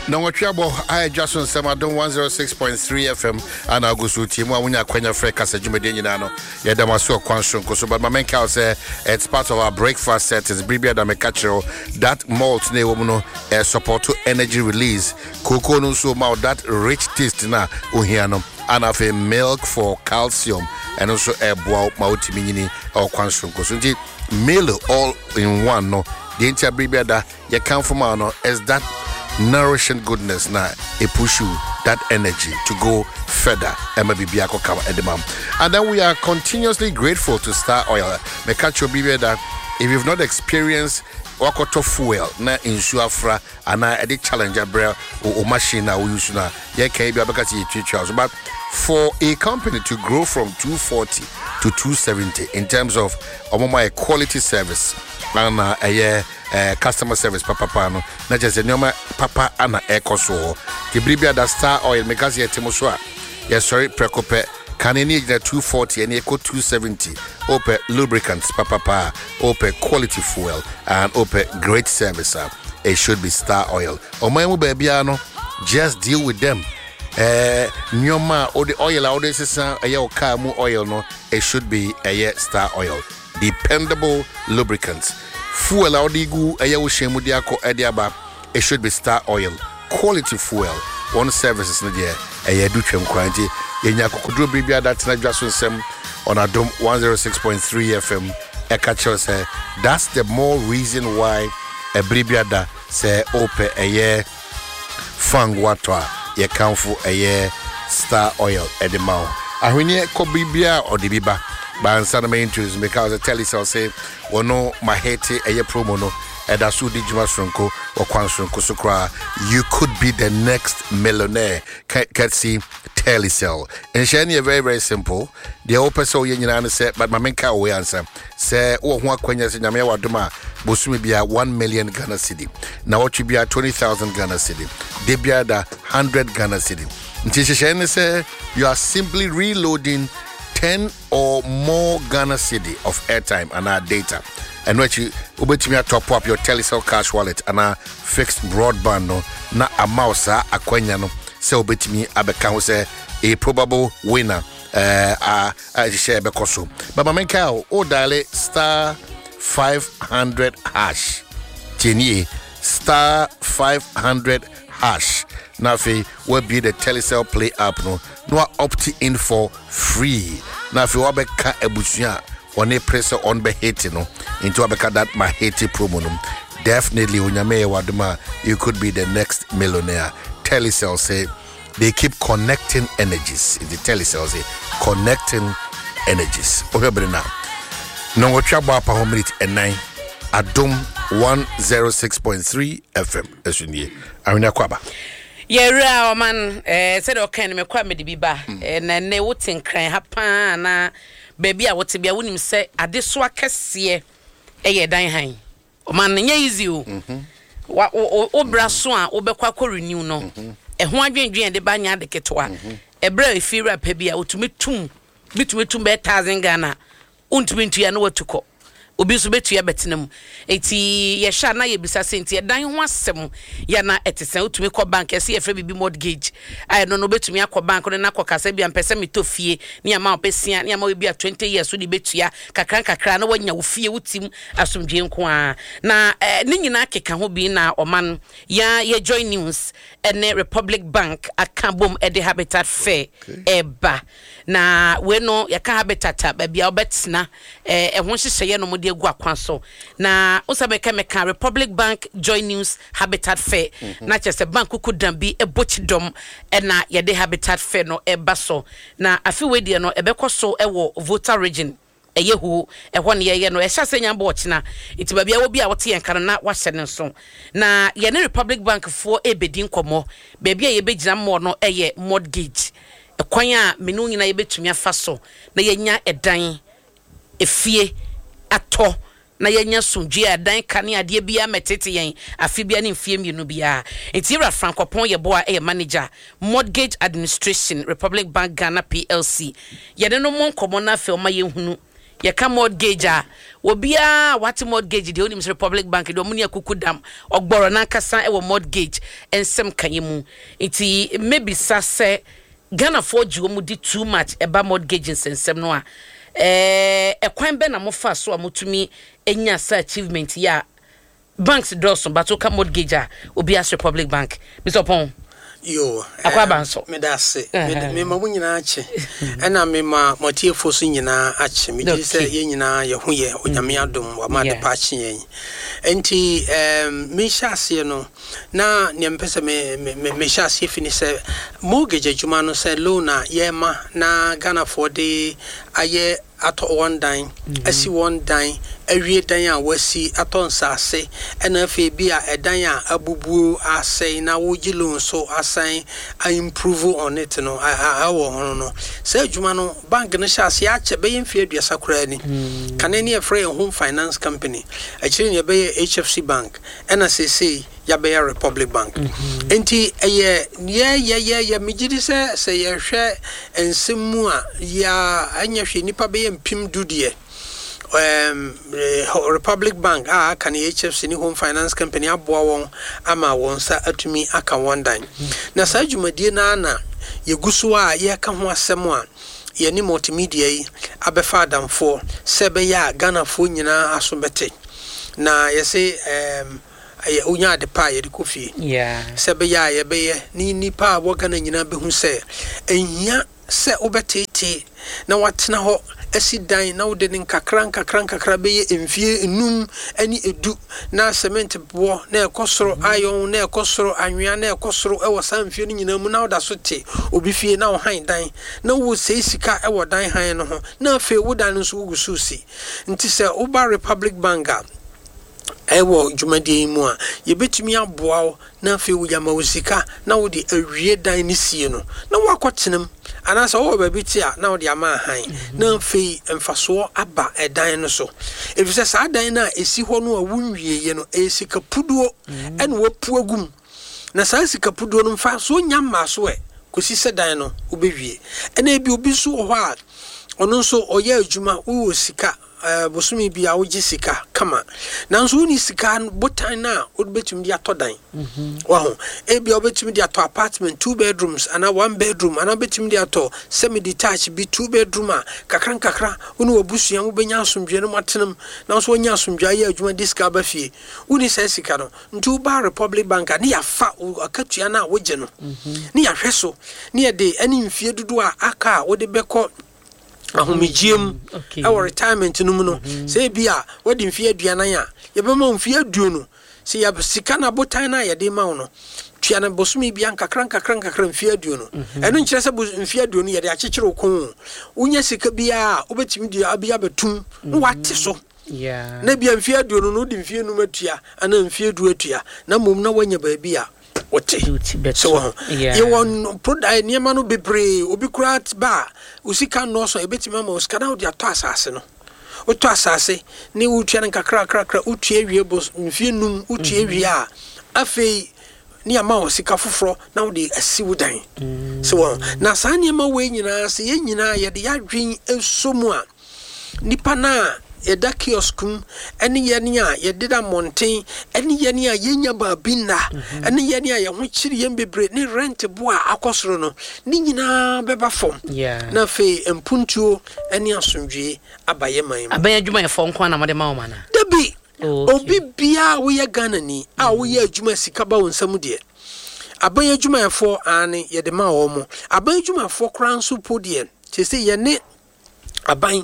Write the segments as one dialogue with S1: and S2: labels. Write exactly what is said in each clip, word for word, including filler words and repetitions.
S1: No watchable I just on some Adom one oh six point three F M and I go to team when you quenya freka se jumedeni nano ya damaso kwanshon koso but my main cow say it's part of our breakfast set is bribia da mekachero that malt ne womuno uh, support to energy release cocoa no so ma that rich taste na ohiano and have a milk for calcium and also a boa mautiminini or kwanshon koso nti meal all in one no the entire bribia da ya come from no is that nourishing goodness now it push you that energy to go further and then we are continuously grateful to Star Oil. Me catch your baby that if you've not experienced wakoto fuel na insure fra and I edit challenger bra or machine now use na yeah can be because you but for a company to grow from two forty to two seventy in terms of a quality service and uh, a year uh, customer service papa pano not just a normal papa and a echo so the bribia that Star Oil because you timoswa yes sorry precope can any the two forty and echo two seventy open lubricants papa pa open quality fuel and open great service uh, it should be Star Oil or my baby just deal with them. Uh, Nyoma or the oil out this is a year car mu oil no it should be a year Star Oil dependable lubricants fuel out the gu a year shemu diako ediaba it should be Star Oil quality fuel one services na dia a year do twem kwanti yenya kokodro bibia that na dwaso nsem on Adom one oh six point three F M e ka cho say that's the more reason why a bribia da say ope a year fang watwa ye kanfo eye Star Oil edemao ahwenye ko bibia odibiba ba nsa na introduce because I tell you so say wono mahete eye promo no edasu di juma sonko o kwansonko so kra you could be the next millionaire can see Telecel and shani very very simple the open so ye nyina na say but my main ka we answer say wo ho akwanya se nyame wadoma bosumi bia one million Ghana cedi na what bia twenty thousand Ghana cedi de bia da one hundred Ghana cedi nti shani say you are simply reloading ten or more Ghana cedi of airtime and our data and what you obetimi top up your Telecel cash wallet and our fixed broadband no na amausa akwanya no say obetimi abeka ho say a probable winner uh uh, uh share bekoso but my cow o dial star five hundred hash tenie star five hundred hash now fi will be the Telecel Play app no no opt in for free now fi wa beka ebusia on a press on be hate no into abeka that my hate promo no definitely onyame waduma you could be the next millionaire. Telecel say they keep connecting energies. The Telecel say connecting energies. Okay, but now no what you about per minute and nine Adom one oh six point three F M. As you need, Amina Kwaba.
S2: Yeah, man. Eh, said okay, me kwa me di biba. Eh, na ne wotin kran hapa na baby a wotin bia wonim say ade so akese eh dan han. O man nya easy o. Mhm. Wa o bra so a obekwa ko renew no. Ehho adwendwen de ba nya de ketwa. Ebra efira pa bia otumi tum. Bitumi tum be one thousand Ghana. Untumi ntua na watuko. Obi so betua betenam eti ye sha na ye bisa senti dan ho asem ya na etesen utumi ko bank ese ye fra bibi mortgage ai no no betumi akọ bank no na akọkasa bia mpese metofie ne ama opesia ne ama we bia twenty years so di betua kakran kakra na wanya wo fie wutim asomdwe nko a na ne nyina keka ho bi na oman ya ye join news ene Republic Bank akabom e de Habitat Fair eba na we no ya ka Habitat ba bia obetna eh ho hyehyeye no mo de gu akwanso na usabeka meka Republic Bank join news Habitat Fair mm-hmm. na chese bank kukudan bi ebochidom e na ye de Habitat Fair no eba so na afi we de no ebekoso e wo voter region eyehu ehwo ne ye no ehya senya mbo ochina itiba bia wo bia wote yenkara na wahye ne so na ye ne Republic Bank for ebedi nkomo ba bia ye begina mo no eye mortgage ekwan a menu nyina ye betumi afa so na yenya edan efie ato na yenya sonje adan kane ade bia metete yen afi bia ne mfie mienu bia etira Francopon ye boa e manager mortgage administration Republic Bank Ghana P L C ye de no mon komo na fe o ma ye hunu ye ka mortgage a obia what mortgage the only Republic Bank do muni akuku dam ogboro na kasa e wo mortgage ensem kanyemu iti maybe sa se Ghana for ju mu di too much eba mortgage ensem no a eh ekwan be na mo fa so amotumi enya sa achievement ya banks doso but oka mortgage a obias Republic Bank Mister Pon
S3: yo
S2: akwa banso
S3: me da se me ma mu nyina ache ena me ma motiefo so nyina ache me di se ye nyina ye ho ye onyame adom wa ma de pa ache yen enti em me hyase no na ne mpese me me me hyase fini se mortgage adwuma no se loan a ye ma na Ghana for de aye ato one dine asi one dine awie dan a wasi aton sase ena fe bi a edan a abubuo asai na wogi loan so asai I improve on it no a wo hono no say adwuma no bank no hyase a che be yemfe aduasa kura ni kanani e free home finance company a chire ne be H F C bank ena say say ya be Republic Bank enti eye ye ye ye ye migidi se se ye hwe ensemu a ya anya hwe nipa be mpim dudie um Republic Bank ah can H F C ni home finance company aboa won ama won sa atumi aka one dine na sa dwumadie na na yeguso a ye ka ho asem a ye ni multimedia yi abefa adamfo se be ya Ghana fo nyina aso bete na ye say um aye onya de pa ye de kofi
S2: yeah
S3: se be ya ye be ye ni nipa wo Ghana nyina be hu se ehia se obetete na watena ho asi dan na wode nin kakra kakra kakra be ye emfie enum ani edu na cement bo na ekosoro iron na ekosoro anwea na ekosoro e wo samfie no nyina mu na woda so te obi fie na wo han dan na wo sei sika e wo dan han no ho na afi wo dan no so wo gususi nti se Uba Republic Bank ewo dwumadi mu a ye betumi aboa na afi wo yama wo sika na wo de awie dan ni sie no na wo akotenam anasa wo ba biti a na wo de ama han na afi mfaso aba edan no so efise sa dan na esi ho no a wunwie ye no esika puduo ene wo pu agum na sa sika puduo no mfa so nyamma so e kosi se dan no obewie ene ebi obi so ho a ono nso oye adwuma wo sika Uh, bosumi bia wogi sika kama nanso woni sika botan na odbetumi dia todan mhm waho e bia obetumi dia to apartment two bedrooms ana one bedroom ana betumi dia to semi detached bi two bedroom a kakran kakra woni obusuan wo benya asomdwe no matenam nanso wonya asomdwe ya adwuma diska ba fie woni sai sika no ntu Uba Republic Bank ni ya fa akatua na woge no mhm ni ya hweso ni ya de ani mfie dudu a aka wo de beko ahomegiem our retirement no mu no say bia wadi mfie aduanan a yebema mfie aduo no say ya sika na botan na yede ma wo no tua na bosumi bia nkakran kakran kakran mfie aduo no eno nkyere se mfie aduo no yede akyekyere ko unya sika bia obetimi dia bia betum no wate so yeah na bia mfie aduo no no di mfie no matua ana mfie aduo atua na mom na wanya ba bia wote so you want product niema no bebre obi kurat ba usika no so ebetima ma usika na odi ato asase no oto asase ni wutua nkakra krakra utua wie bos mfie num utua wie a afei ni ama usika foforo na odi asi wudan so na sa niema we nyina se ye nyina ye de yadwen esomu a nipa na eda kioskum eni ye ni a ye dida monten eni ye ni a yenya ba binna eni ye ni a ye ho chiri ye bebre ni rent bo a akosoro no ni nyina beba fom na fe empuntuo eni asomdwe abaye man
S2: abaye adwuma ye fon kwa na mode ma wo mana
S3: debi obi bia wo ye Ghana ni a wo ye adwuma sika ba wonsam de abaye adwuma ye fo ane ye de ma wo mo abaye adwuma fo kran so podie te se ye ne aban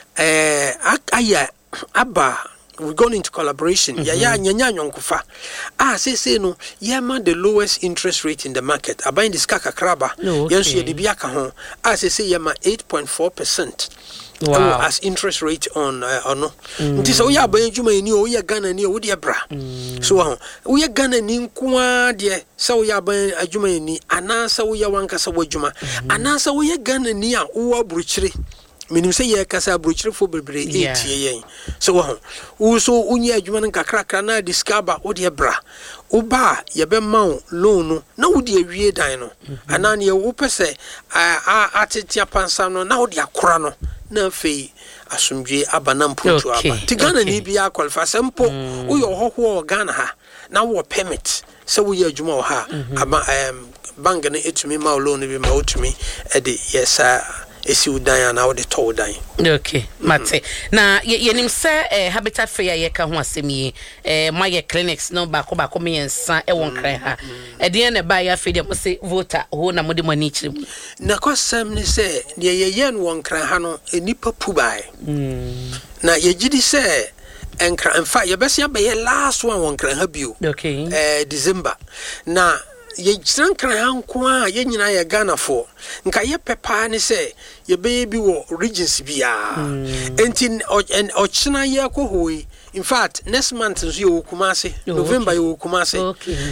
S3: eh aya aba we gone into collaboration mm -hmm. ya ya nyanya nyonkofa ah say say no ya ma the lowest interest rate in the market aban this kaka kraba no, okay. Yenso ye de bia ka ho ah say say ya ma eight point four percent wow. As interest rate on uh, on no mm. Nti so ya aban djuma ni o ya Ghana ni o de bra mm. So ho o ya Ghana ni nkoa de so ya aban adjuma ni ana so ya wanka so adjuma mm. Ana so ya Ghana ni a wo aburuchire minim say ye kasa brochire fo bebre etie yen so wo wo so unya adwuma nka krakra na discover wo de bra wo ba ye be ma loan no na wo de awie dan no anane ye wo pese a atetia pansa no na wo de akora no na fei asomdwe aba na mpuntu aba ti Ghana ni bia qualify sempo wo yo hoho Ghana ha na wo permit se wo ye adwuma wo ha aba um, bank na etumi ma loan bi ma otumi e de yesa esi udan na wo de to udan.
S2: Okay, mate. Na ye nim say eh, Habitat Fair ye ka ho asem yi eh my clinics no ba ko ba ko me yensa e won kran ha. E de na ba ya fe de mo say voter ho na mo de mani chiri.
S3: Na kwasam ni say de ye ye no won kran ha no enipa pu bai. Mm. Na ye gidi say enkra in fact ye bese ya be ye last one won kran ha bio.
S2: Okay.
S3: Eh December. Na ye jiran kran hanko a ye nyina ye Ghana for nka ye pepa ni se ye be bi wo regions bia enti o china ye akohoi in fact next month nso ye Kumasi November ye Kumasi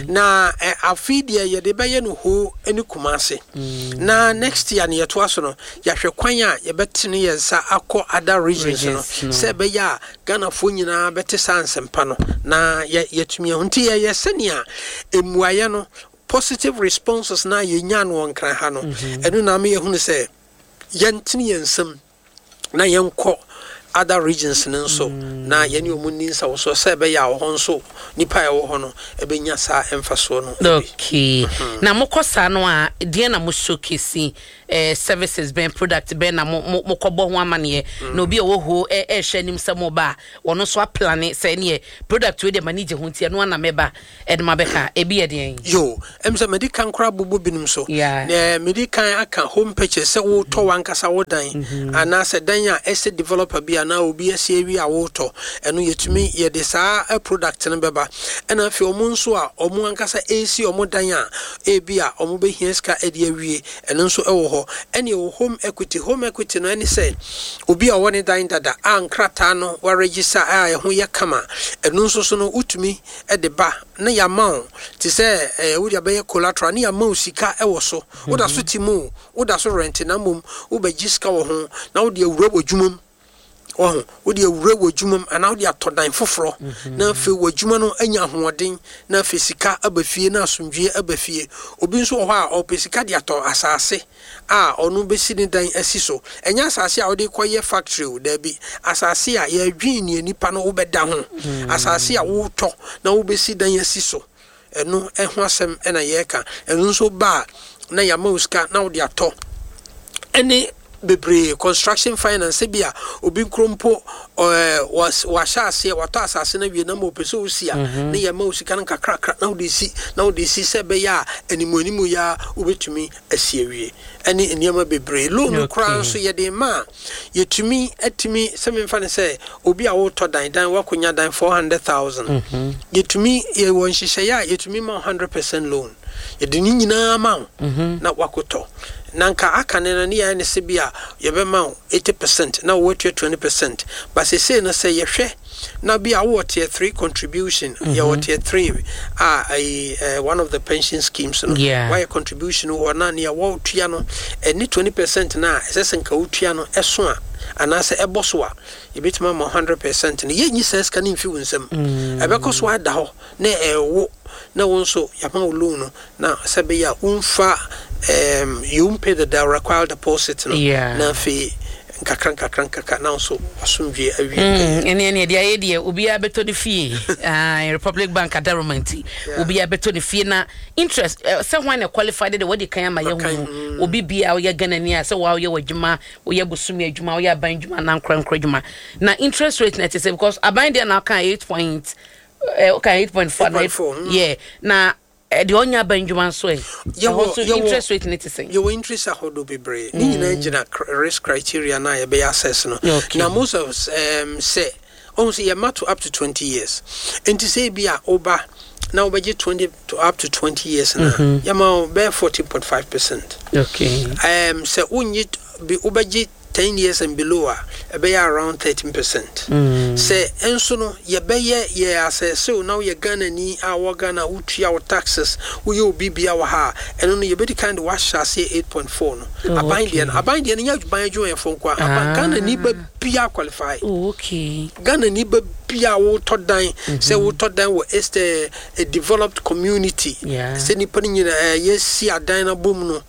S3: na afidie ye de be ye no ho eni Kumasi na next year ne ye to aso no ya hwe kwan a ye betene ye nsa akọ other regions no se be ya Ghana fo nyina bete sansempa no na ye yetumi hunti ye ye senia emuaye no positive responses na ye nyan won kran ha no enu na me ye hunu se yentini yensem na yenko other regions nso na ye ne omunni nsa wo so se be ya wo nso nipa ye wo ho no e be nya sa emfaso no.
S2: Okay. Na mokosa no a de na mo showcase eh services ben product ben na mo mo kobo ho amane na obi wo ho e e hwe nim se mo ba wono so a plan se ne product we de manage ho tie no na meba e de mabeka e bi e de
S3: yo em se medical kra bobo binum so na medical aka home page se wo to wankasa wo dan ana se dan a ese developer bi ana obi ese wi a wo to eno yetumi ye de sa a product no beba ena fi omo nso a omo ankasa esi omo dan a e bi a omo be hienska e de awie eno nso e wo any home equity home equity no any say obi a woni dan dada ankrata no wa register a ho ye kama enu nso so no utumi e de ba na ya ma ti say eh wo dia be collateral na ya ma usika e wo so wo da so timu wo da so rent na mum wo be giska wo ho na wo dia wura wodwumam oh wo dia wura wodwumam ana wo dia todan foforo na fe wodwuma no anya hoɔden na fe sika abafie na asomdwie abafie obi nso ho a opesika dia to asase a onu besi ni dan asi so enya asase a wo de koye factory wo da bi asase a ya dwin ni nipa no wo beda ho asase a wo to na wo besi dan asi so eno ehho asem ena ye ka eno nso ba na ya mauska na wo de ato ene bebre construction finance bia obi krompo eh was washase wato asase na wie na mo pese osia na ya mausika na kakra na odisi na odisi se be ya animonimu ya obetumi asiewie ene eniama bebre loan kra so ye de ma yetumi atimi se memfa ne se obi a wo to dan dan wakonya dan four hundred thousand yetumi ye won hihye ya yetumi ma one hundred percent loan ye de ni nyina ma na wakoto nanka akane na ni ya ne se bia ye be ma eighty percent na wo twenty twenty percent but se say na say ye hwe na bia wo tier three contribution ye wo tier three ah uh, one of the pension schemes no
S2: yeah.
S3: why contribution wo na ne wo tua no any twenty percent na se nka wo tua no eso a anase eboso a yebetima ma one hundred percent ne ye nyi ses ka ne mfi wonsam ebekoso ada ho na ewo na wonso yama loan na sebe ya unfa um you pay the required deposit no
S2: yeah.
S3: na fi nkakran kakran kakra na so asomdwe awie
S2: ene ene dia ye dia obi abeto ne fie ah Republic Bank Adorment obi abeto ne fie na interest se hwan na qualified de wodi kan ama ye hu obi bia o ye Ghana ni a se wa o ye wadwuma o ye busumi adwuma o ye aban dwuma na nkran nkran dwuma na interest rate na say because aban dia na kan eight point okay eight point four yeah na the onya banjuma so e
S3: your
S2: interest rate net say
S3: your interest ahodo bebre ni nyina gina risk criteria na ye be assess no na most of um say almost ye matter up to twenty years and to say bia oba now budget twenty to up to twenty years na ye ma be fourteen point five percent
S2: okay
S3: um say unyi be obagye ten years and below a be around thirteen percent say enso no ye be ye ye assess so now ye Ghana ni our Ghana utua our taxes we you bibia wa ha eno no ye be the kind wa sha say eight point four no aban dia aban dia nya ban jo e fon kwa aban Ghana ni be bia qualify
S2: okay
S3: Ghana ni be bia wo to dan say wo to dan wo est a developed community say ni pani nyina ye si adan na bom no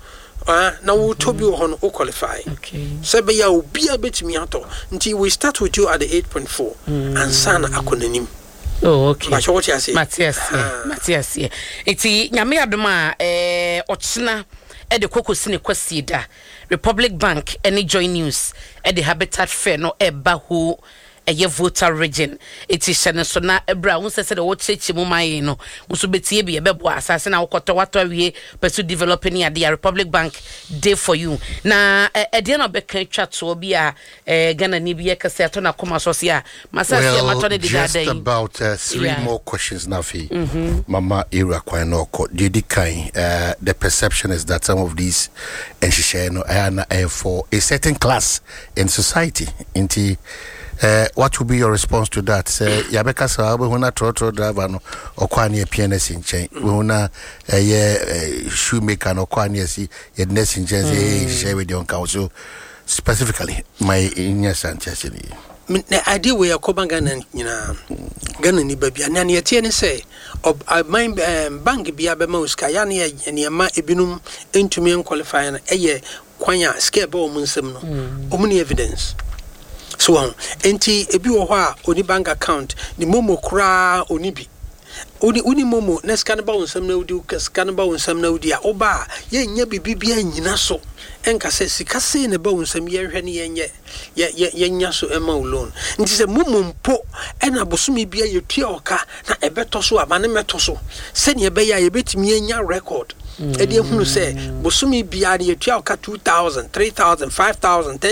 S3: ah na wo to bi wo ho no o qualify
S2: okay
S3: se be ya obi a betimi ato nti we start with you at the eight point four and sana akonanim.
S2: Oh, okay.
S3: Matthias,
S2: Matthias, iti nyame adom a eh ochina e de kokosi ne kwasi da Republic Bank any join news e de Habitat Fair no e ba ho eye voter region iti hyene so na ebra won sese de wo chechi mu mai no nso betie bi e bebo asase na wokoto wato awie pursue developing ya the Republic Bank day for you na e de na be kan twa to bi a eh Ghana ni bi e kase ato na koma so sia masase ma to de
S1: just
S2: dada
S1: about uh, three yeah. more questions now fi
S2: mm-hmm.
S1: Mama Era Kwanoko didi kind uh, the perception is that some of these enshisheno are for a certain class in society inti Uh, what will be your response to that? Say, Yabeka sa we huna trotro driver no okwani e P N S in chain. We huna ye shoemaker no okwani si ye ness in chain say share with your council specifically my Inya Sanchez.
S3: The idea we are Koban Ghana, you know, Ghana ni baby, and then yet say, of my bank be abemos Kayani and Yama Ebinum into me qualifying a year, Quanya, Scabo Munsemno, omni evidence. So on enti ebi wo ha oni bank account ni momo kra oni bi oni oni momo na scan ba wonsam na udi scan ba wonsam na udi a oba ye nya bibibia nyina so enka se sika se ne ba wonsam ye hwe ne ye nye ye ye nya so ema loan nti se momo mpo ena bosumi bia ye tua oka na ebeto so aba ne meto so se ne be ya ye betimi nya record edi ehunu se bosumi bia ye tua oka two thousand three thousand five thousand